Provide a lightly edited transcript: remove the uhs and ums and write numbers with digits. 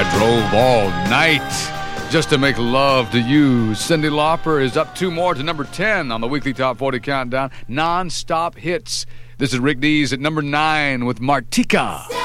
Drove all night just to make love to you. Cyndi Lauper is up 2 more to number 10 on the weekly Top 40 Countdown. Non-stop hits. This is Rick Dees at number 9 with Martika.